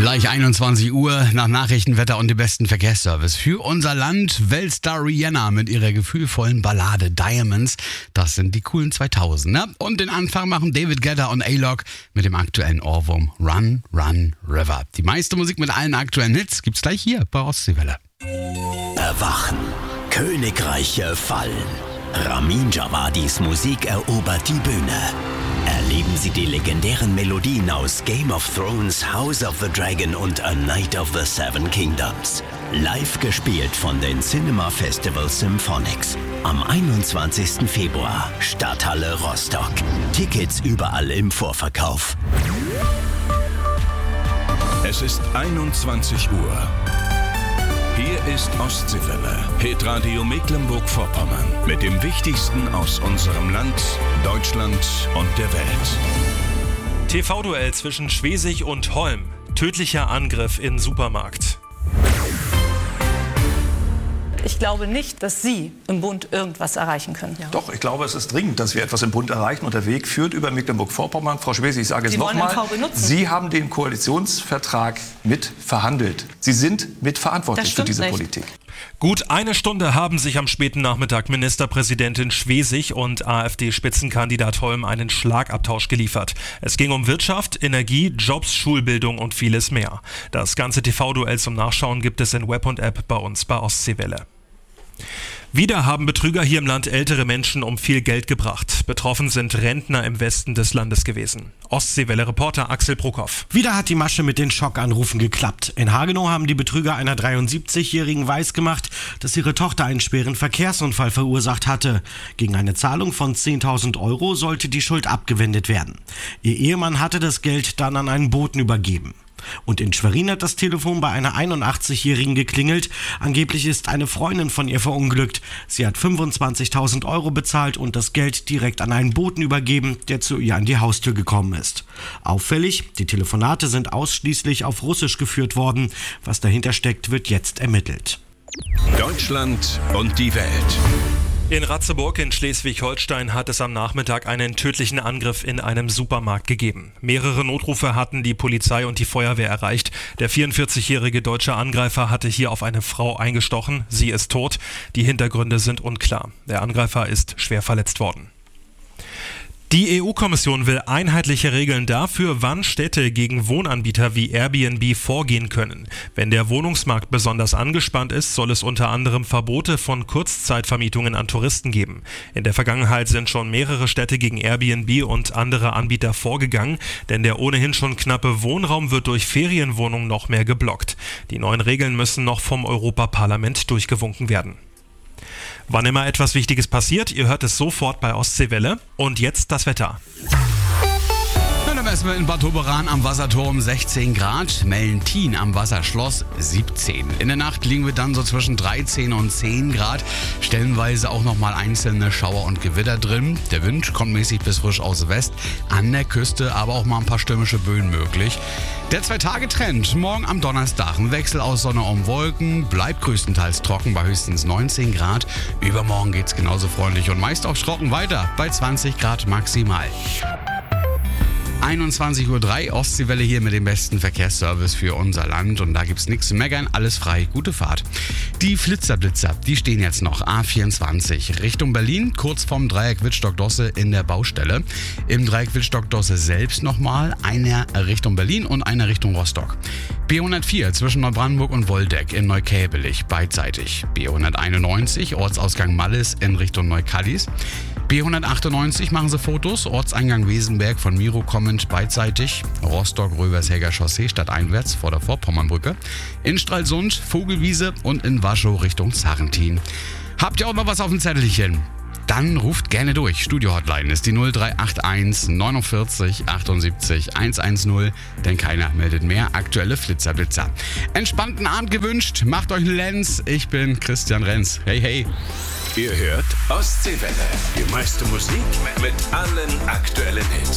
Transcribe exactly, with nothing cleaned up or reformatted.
Gleich einundzwanzig Uhr nach Nachrichten, Wetter und dem besten Verkehrsservice. Für unser Land Weltstar Rihanna mit ihrer gefühlvollen Ballade Diamonds. Das sind die coolen zweitausend. Ne? Und den Anfang machen David Guetta und A-Log mit dem aktuellen Ohrwurm Run, Run, River. Die meiste Musik mit allen aktuellen Hits gibt's gleich hier bei Ostseewelle. Erwachen. Königreiche fallen. Ramin Djawadis Musik erobert die Bühne. Erleben Sie die legendären Melodien aus Game of Thrones, House of the Dragon und A Night of the Seven Kingdoms. Live gespielt von den Cinema Festival Symphonics. Am einundzwanzigsten Februar, Stadthalle Rostock. Tickets überall im Vorverkauf. Es ist einundzwanzig Uhr. Hier ist Ostseewelle, Hitradio Mecklenburg-Vorpommern. Mit dem Wichtigsten aus unserem Land, Deutschland und der Welt. T V-Duell zwischen Schwesig und Holm. Tödlicher Angriff in Supermarkt. Ich glaube nicht, dass Sie im Bund irgendwas erreichen können. Ja. Doch, ich glaube, es ist dringend, dass wir etwas im Bund erreichen. Und der Weg führt über Mecklenburg-Vorpommern. Frau Schwesig, ich sage es nochmal. Sie haben den Koalitionsvertrag mit verhandelt. Sie sind mitverantwortlich für diese nicht. Politik. Gut eine Stunde haben sich am späten Nachmittag Ministerpräsidentin Schwesig und AfD-Spitzenkandidat Holm einen Schlagabtausch geliefert. Es ging um Wirtschaft, Energie, Jobs, Schulbildung und vieles mehr. Das ganze T V-Duell zum Nachschauen gibt es in Web und App bei uns bei Ostseewelle. Wieder haben Betrüger hier im Land ältere Menschen um viel Geld gebracht. Betroffen sind Rentner im Westen des Landes gewesen. Ostseewelle-Reporter Axel Bruckhoff. Wieder hat die Masche mit den Schockanrufen geklappt. In Hagenow haben die Betrüger einer dreiundsiebzigjährigen weisgemacht, dass ihre Tochter einen schweren Verkehrsunfall verursacht hatte. Gegen eine Zahlung von zehntausend Euro sollte die Schuld abgewendet werden. Ihr Ehemann hatte das Geld dann an einen Boten übergeben. Und in Schwerin hat das Telefon bei einer einundachtzigjährigen geklingelt. Angeblich ist eine Freundin von ihr verunglückt. Sie hat fünfundzwanzigtausend Euro bezahlt und das Geld direkt an einen Boten übergeben, der zu ihr an die Haustür gekommen ist. Auffällig, die Telefonate sind ausschließlich auf Russisch geführt worden. Was dahinter steckt, wird jetzt ermittelt. Deutschland und die Welt. In Ratzeburg in Schleswig-Holstein hat es am Nachmittag einen tödlichen Angriff in einem Supermarkt gegeben. Mehrere Notrufe hatten die Polizei und die Feuerwehr erreicht. Der vierundvierzigjährige deutsche Angreifer hatte hier auf eine Frau eingestochen. Sie ist tot. Die Hintergründe sind unklar. Der Angreifer ist schwer verletzt worden. Die E U-Kommission will einheitliche Regeln dafür, wann Städte gegen Wohnanbieter wie Airbnb vorgehen können. Wenn der Wohnungsmarkt besonders angespannt ist, soll es unter anderem Verbote von Kurzzeitvermietungen an Touristen geben. In der Vergangenheit sind schon mehrere Städte gegen Airbnb und andere Anbieter vorgegangen, denn der ohnehin schon knappe Wohnraum wird durch Ferienwohnungen noch mehr geblockt. Die neuen Regeln müssen noch vom Europaparlament durchgewunken werden. Wann immer etwas Wichtiges passiert, ihr hört es sofort bei Ostseewelle. Und jetzt das Wetter. Dann messen wir in Bad Doberan am Wasserturm sechzehn Grad, Mellentin am Wasserschloss siebzehn. In der Nacht liegen wir dann so zwischen dreizehn und zehn Grad, stellenweise auch nochmal einzelne Schauer und Gewitter drin. Der Wind kommt mäßig bis frisch aus West, an der Küste aber auch mal ein paar stürmische Böen möglich. Der Zwei-Tage-Trend, morgen am Donnerstag, ein Wechsel aus Sonne und Wolken, bleibt größtenteils trocken bei höchstens neunzehn Grad. Übermorgen geht's genauso freundlich und meist auch trocken weiter bei zwanzig Grad maximal. einundzwanzig Uhr drei, Ostseewelle hier mit dem besten Verkehrsservice für unser Land und da gibt's nichts zu meckern, alles frei, gute Fahrt. Die Flitzerblitzer, die stehen jetzt noch A vierundzwanzig Richtung Berlin, kurz vorm Dreieck Wittstock-Dosse in der Baustelle. Im Dreieck Wittstock-Dosse selbst nochmal, einer Richtung Berlin und einer Richtung Rostock. B hundertvier zwischen Neubrandenburg und Woldeck in Neukäbelich, beidseitig. B hunderteinundneunzig, Ortsausgang Mallis in Richtung Neukallis. B hundertachtundneunzig machen sie Fotos, Ortseingang Wesenberg von Miro kommend beidseitig, Rostock-Rövershelger Chaussee stadteinwärts vor der Vorpommernbrücke, in Stralsund, Vogelwiese und in Waschow Richtung Sarrentin. Habt ihr auch noch was auf dem Zettelchen? Dann ruft gerne durch. Studio-Hotline ist die null drei acht eins neunundvierzig achtundsiebzig hundertzehn, denn keiner meldet mehr. Aktuelle Flitzerblitzer. Entspannten Abend gewünscht, macht euch einen Lenz. Ich bin Christian Renz. Hey, hey. Ihr hört Ostseewelle. Die meiste Musik mit allen aktuellen Hits.